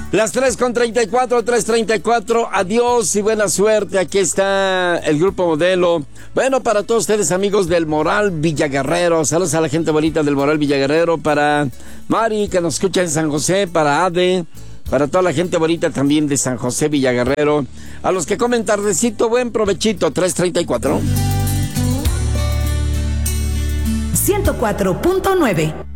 Las 3:34. Adiós y buena suerte. Aquí está el Grupo Modelo. Bueno, para todos ustedes, amigos del Moral Villaguerrero. Saludos a la gente bonita del Moral Villaguerrero. Para Mari, que nos escucha en San José. Para Ade. Para toda la gente bonita también de San José Villaguerrero. A los que comen tardecito, buen provechito. 3:34. 104.9